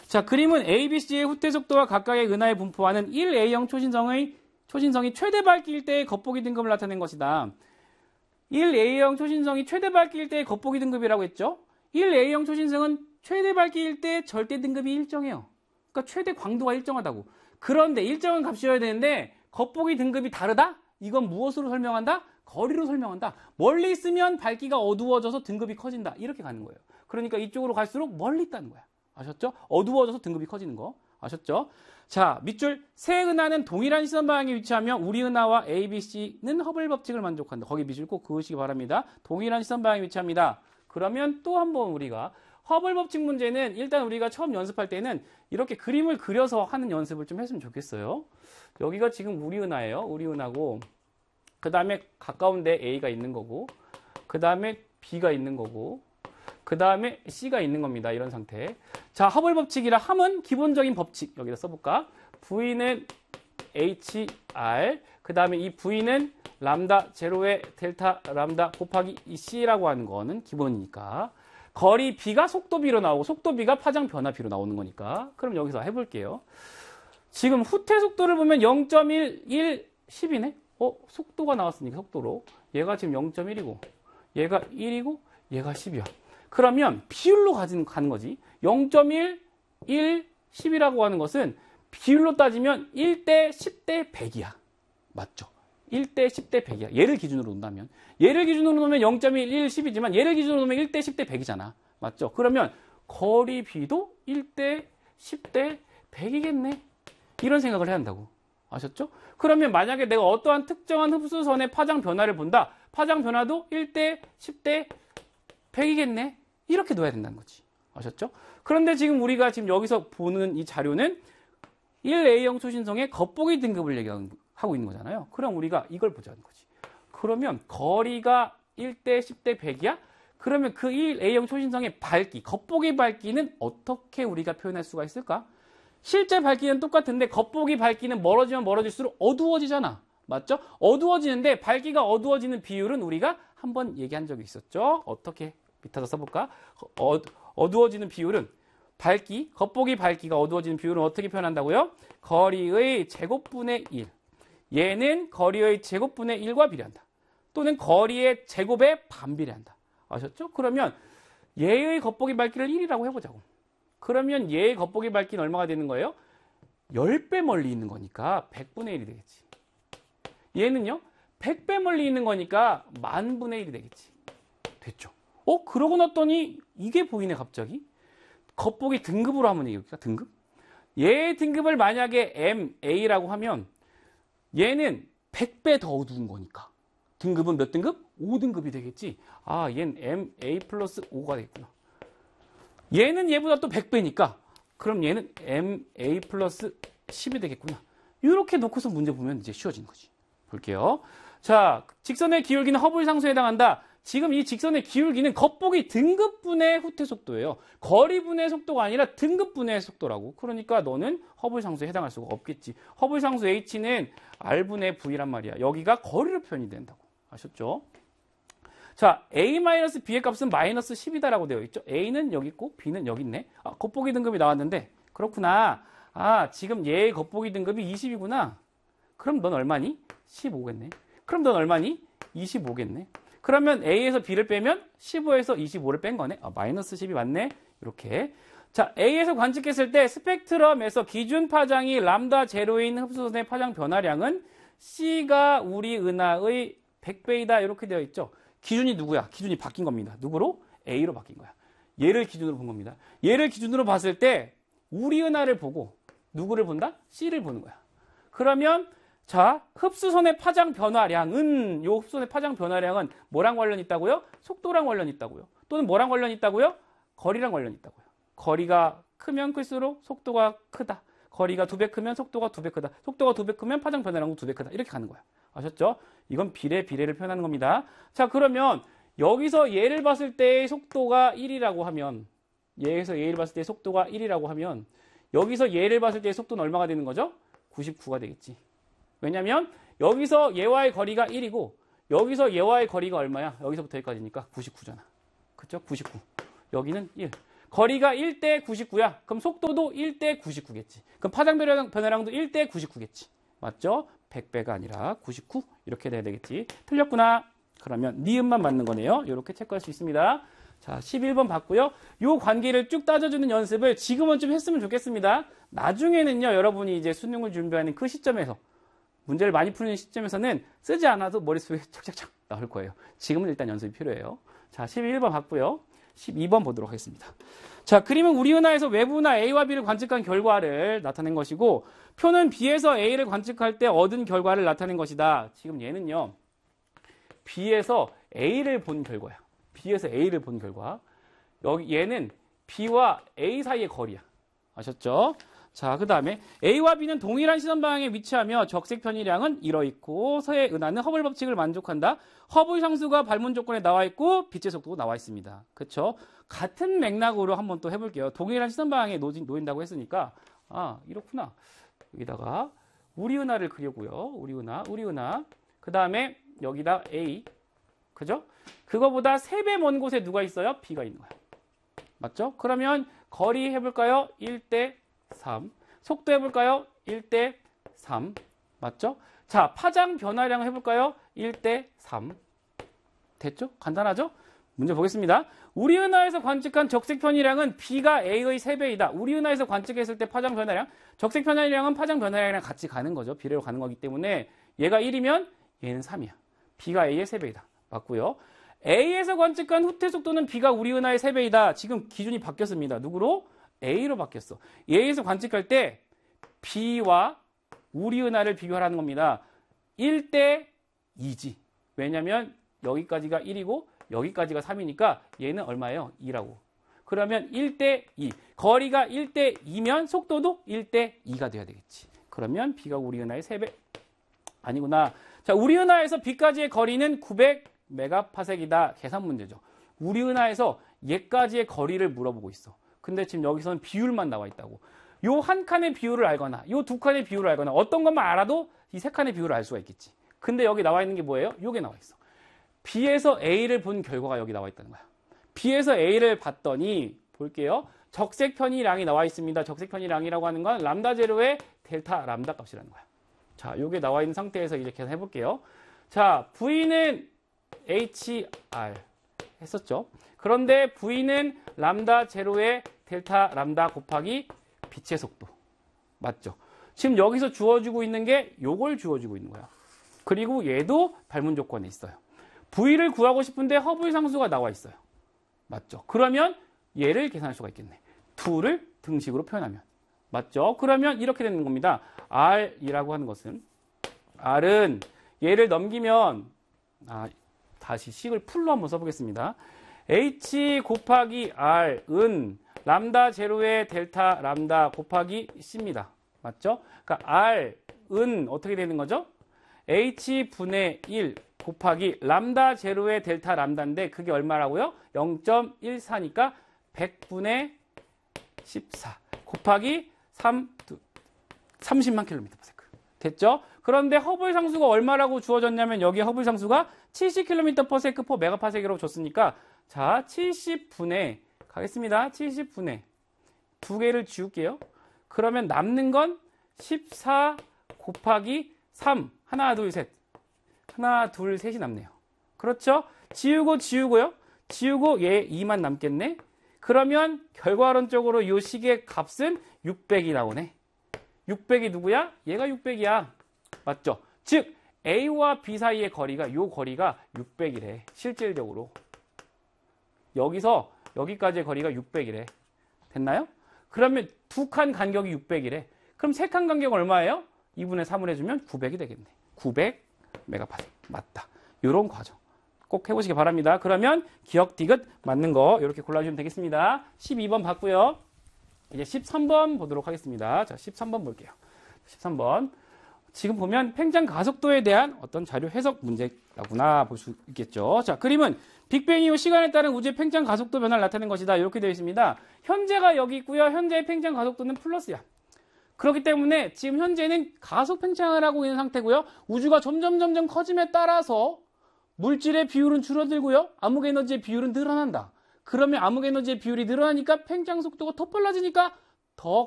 자, 그림은 A, B, C의 후퇴 속도와 각각의 은하의 분포하는 1A형 초신성이 최대 밝기일 때의 겉보기 등급을 나타낸 것이다. 1A형 초신성이 최대 밝기일 때의 겉보기 등급이라고 했죠. 1A형 초신성은 최대 밝기일 때 절대 등급이 일정해요. 그러니까 최대 광도가 일정하다고. 그런데 일정한 값이어야 되는데 겉보기 등급이 다르다? 이건 무엇으로 설명한다? 거리로 설명한다. 멀리 있으면 밝기가 어두워져서 등급이 커진다. 이렇게 가는 거예요. 그러니까 이쪽으로 갈수록 멀리 있다는 거야. 아셨죠? 어두워져서 등급이 커지는 거. 아셨죠? 자, 밑줄 세 은하는 동일한 시선 방향에 위치하며 우리 은하와 A, B, C는 허블 법칙을 만족한다. 거기 밑줄 꼭 그으시기 바랍니다. 동일한 시선 방향에 위치합니다. 그러면 또 한번 우리가 허블 법칙 문제는 일단 우리가 처음 연습할 때는 이렇게 그림을 그려서 하는 연습을 좀 했으면 좋겠어요. 여기가 지금 우리 은하예요. 우리 은하고 그 다음에 가까운데 A가 있는 거고 그 다음에 B가 있는 거고 그 다음에 C가 있는 겁니다. 이런 상태. 자, 허블 법칙이라 함은 기본적인 법칙. 여기다 써볼까? V는 HR, 그 다음에 이 V는 람다 제로에 델타 람다 곱하기 이 C라고 하는 거는 기본이니까. 거리 B가 속도 B로 나오고 속도 B가 파장 변화 B로 나오는 거니까. 그럼 여기서 해볼게요. 지금 후퇴 속도를 보면 0.1, 10이네? 속도가 나왔으니까 속도로. 얘가 지금 0.1이고 얘가 1이고 얘가 10이야. 그러면 비율로 가는 거지. 0.1, 1, 10이라고 하는 것은 비율로 따지면 1대 10대 100이야. 맞죠? 1대 10대 100이야. 얘를 기준으로 놓는다면. 얘를 기준으로 놓으면 0.1, 1, 10이지만 얘를 기준으로 놓으면 1대 10대 100이잖아. 맞죠? 그러면 거리 B도 1대 10대 100이겠네. 이런 생각을 해야 한다고. 아셨죠? 그러면 만약에 내가 어떠한 특정한 흡수선의 파장 변화를 본다. 파장 변화도 1대 10대 100이겠네. 이렇게 둬야 된다는 거지. 아셨죠? 그런데 지금 우리가 지금 여기서 보는 이 자료는 1A형 초신성의 겉보기 등급을 얘기하고 있는 거잖아요. 그럼 우리가 이걸 보자는 거지. 그러면 거리가 1대 10대 100이야? 그러면 그 1A형 초신성의 밝기, 겉보기 밝기는 어떻게 우리가 표현할 수가 있을까? 실제 밝기는 똑같은데 겉보기 밝기는 멀어지면 멀어질수록 어두워지잖아. 맞죠? 어두워지는데 밝기가 어두워지는 비율은 우리가 한번 얘기한 적이 있었죠. 어떻게 밑에서 써볼까? 어두워지는 비율은 겉보기 밝기가 어두워지는 비율은 어떻게 표현한다고요? 거리의 제곱분의 1. 얘는 거리의 제곱분의 1과 비례한다. 또는 거리의 제곱에 반비례한다. 아셨죠? 그러면 얘의 겉보기 밝기를 1이라고 해보자고. 그러면 얘의 겉보기 밝기는 얼마가 되는 거예요? 10배 멀리 있는 거니까 100분의 1이 되겠지. 얘는요? 100배 멀리 있는 거니까 10,000분의 1이 되겠지. 됐죠? 그러고 났더니 이게 보이네 갑자기. 겉보기 등급으로 하면 얘기할까? 등급? 얘의 등급을 만약에 MA라고 하면 얘는 100배 더 어두운 거니까. 등급은 몇 등급? 5등급이 되겠지. 아, 얘는 MA 플러스 5가 되겠구나. 얘는 얘보다 또 100배니까 그럼 얘는 MA 플러스 10이 되겠구나. 이렇게 놓고서 문제 보면 이제 쉬워지는 거지. 볼게요. 자, 직선의 기울기는 허블 상수에 해당한다. 지금 이 직선의 기울기는 겉보기 등급분의 후퇴 속도예요. 거리분의 속도가 아니라 등급분의 속도라고. 그러니까 너는 허블 상수에 해당할 수가 없겠지. 허블 상수 H는 R분의 V란 말이야. 여기가 거리로 표현이 된다고. 아셨죠? 자, A-B의 값은 마이너스 10이다라고 되어 있죠. A는 여기 있고 B는 여기 있네. 겉보기 등급이 나왔는데 그렇구나. 지금 얘의 겉보기 등급이 20이구나. 그럼 넌 얼마니? 15겠네. 그럼 넌 얼마니? 25겠네. 그러면 A에서 B를 빼면 15에서 25를 뺀 거네. 마이너스 10이 맞네. 이렇게. 자, A에서 관측했을 때 스펙트럼에서 기준 파장이 람다 제로인 흡수선의 파장 변화량은 C가 우리 은하의 100배이다. 이렇게 되어 있죠. 기준이 누구야? 기준이 바뀐 겁니다. 누구로? A로 바뀐 거야. 얘를 기준으로 본 겁니다. 얘를 기준으로 봤을 때 우리 은하를 보고 누구를 본다? C를 보는 거야. 그러면 자, 흡수선의 파장 변화량은 요 흡수선의 파장 변화량은 뭐랑 관련이 있다고요? 속도랑 관련이 있다고요. 또는 뭐랑 관련이 있다고요? 거리랑 관련이 있다고요. 거리가 크면 클수록 속도가 크다. 거리가 2배 크면 속도가 2배 크다. 속도가 2배 크면 파장 변화량도 2배 크다. 이렇게 가는 거야. 아셨죠? 이건 비례를 표현하는 겁니다. 자, 그러면 여기서 얘를 봤을 때의 속도가 1이라고 하면 얘에서 얘를 봤을 때의 속도가 1이라고 하면 여기서 얘를 봤을 때의 속도는 얼마가 되는 거죠? 99가 되겠지. 왜냐면 여기서 얘와의 거리가 1이고 여기서 얘와의 거리가 얼마야? 여기서부터 여기까지니까 99잖아. 그쵸? 99. 여기는 1. 거리가 1대 99야. 그럼 속도도 1대 99겠지. 그럼 파장 변화량도 1대 99겠지. 맞죠? 100배가 아니라 99 이렇게 돼야 되겠지. 틀렸구나. 그러면 니은만 맞는 거네요. 이렇게 체크할 수 있습니다. 자, 11번 봤고요. 요 관계를 쭉 따져주는 연습을 지금은 좀 했으면 좋겠습니다. 나중에는요, 여러분이 이제 수능을 준비하는 그 시점에서 문제를 많이 푸는 시점에서는 쓰지 않아도 머릿속에 착착착 나올 거예요. 지금은 일단 연습이 필요해요. 자, 11번 봤고요. 12번 보도록 하겠습니다. 자, 그림은 우리 은하에서 외부나 A와 B를 관측한 결과를 나타낸 것이고, 표는 B에서 A를 관측할 때 얻은 결과를 나타낸 것이다. 지금 얘는요, B에서 A를 본 결과야. B에서 A를 본 결과. 여기 얘는 B와 A 사이의 거리야. 아셨죠? 자, 그 다음에 A와 B는 동일한 시선 방향에 위치하며 적색 편의량은 이러있고 서의 은하는 허블 법칙을 만족한다. 허블 상수가 발문 조건에 나와 있고 빛의 속도도 나와 있습니다. 그렇죠? 같은 맥락으로 한번 또 해볼게요. 동일한 시선 방향에 놓인다고 했으니까 아, 이렇구나. 여기다가 우리 은하를 그리고요. 우리 은하. 그 다음에 여기다 A. 그죠? 그거보다 3배 먼 곳에 누가 있어요? B가 있는 거야. 맞죠? 그러면 거리 해볼까요? 1대 3. 속도 해볼까요? 1대 3. 맞죠? 자, 파장 변화량 해볼까요? 1대 3. 됐죠? 간단하죠? 문제 보겠습니다. 우리 은하에서 관측한 적색 편의량은 B가 A의 3배이다. 우리 은하에서 관측했을 때 파장 변화량, 적색 편의량은 파장 변화량이랑 같이 가는 거죠. 비례로 가는 거기 때문에 얘가 1이면 얘는 3이야. B가 A의 3배이다. 맞고요. A에서 관측한 후퇴 속도는 B가 우리 은하의 3배이다. 지금 기준이 바뀌었습니다. 누구로? A로 바뀌었어. A에서 관측할 때 B와 우리 은하를 비교하라는 겁니다. 1대 2지. 왜냐면 여기까지가 1이고 여기까지가 3이니까 얘는 얼마예요? 2라고. 그러면 1대 2. 거리가 1대 2면 속도도 1대 2가 돼야 되겠지. 그러면 B가 우리 은하의 3배. 아니구나. 자, 우리 은하에서 B까지의 거리는 900메가파섹이다. 계산 문제죠. 우리 은하에서 얘까지의 거리를 물어보고 있어. 근데 지금 여기서는 비율만 나와 있다고. 요 한 칸의 비율을 알거나 요 두 칸의 비율을 알거나 어떤 것만 알아도 이 세 칸의 비율을 알 수가 있겠지. 근데 여기 나와 있는 게 뭐예요? 요게 나와 있어. B에서 A를 본 결과가 여기 나와 있다는 거야. B에서 A를 봤더니 볼게요. 적색 편의량이 나와 있습니다. 적색 편의량이라고 하는 건 람다 제로의 델타 람다 값이라는 거야. 자, 요게 나와 있는 상태에서 이제 계산해 볼게요. 자, V는 HR 했었죠. 그런데 V는 람다 제로의 델타 람다 곱하기 빛의 속도. 맞죠? 지금 여기서 주어지고 있는 게 요걸 주어지고 있는 거야. 그리고 얘도 발문 조건에 있어요. V를 구하고 싶은데 허블 상수가 나와 있어요. 맞죠? 그러면 얘를 계산할 수가 있겠네. 2를 등식으로 표현하면. 맞죠? 그러면 이렇게 되는 겁니다. R이라고 하는 것은 R은 얘를 넘기면 다시 식을 풀로 한번 써보겠습니다. H 곱하기 R은 람다 제로의 델타 람다 곱하기 C입니다. 맞죠? 그러니까 R은 어떻게 되는 거죠? H분의 1 곱하기 람다 제로의 델타 람다인데 그게 얼마라고요? 0.14니까 100분의 14 곱하기 30만 킬로미터 per 세컨드. 됐죠? 그런데 허블 상수가 얼마라고 주어졌냐면 여기 허블 상수가 70km per second per 메가파섹이라고 줬으니까 자, 70분의 가겠습니다. 70분의 두 개를 지울게요. 그러면 남는 건 14 곱하기 3. 하나, 둘, 셋. 하나, 둘, 셋이 남네요. 그렇죠? 지우고요. 지우고 얘 2만 남겠네. 그러면 결과론적으로 이 식의 값은 600이 나오네. 600이 누구야? 얘가 600이야. 맞죠? 즉 A와 B 사이의 거리가 요 거리가 600이래. 실질적으로. 여기서 여기까지의 거리가 600이래. 됐나요? 그러면 두 칸 간격이 600이래. 그럼 세 칸 간격 얼마예요? 2분의 3을 해주면 900이 되겠네. 900 메가파섹. 맞다. 이런 과정 꼭 해보시기 바랍니다. 그러면 기억 디귿 맞는 거 이렇게 골라주시면 되겠습니다. 12번 봤고요. 이제 13번 보도록 하겠습니다. 자, 13번 볼게요. 13번. 지금 보면 팽창 가속도에 대한 어떤 자료 해석 문제라구나 볼 수 있겠죠. 자, 그림은 빅뱅 이후 시간에 따른 우주의 팽창 가속도 변화를 나타낸 것이다. 이렇게 되어 있습니다. 현재가 여기 있고요. 현재의 팽창 가속도는 플러스야. 그렇기 때문에 지금 현재는 가속 팽창을 하고 있는 상태고요. 우주가 점점 커짐에 따라서 물질의 비율은 줄어들고요. 암흑 에너지의 비율은 늘어난다. 그러면 암흑 에너지의 비율이 늘어나니까 팽창 속도가 더 빨라지니까 더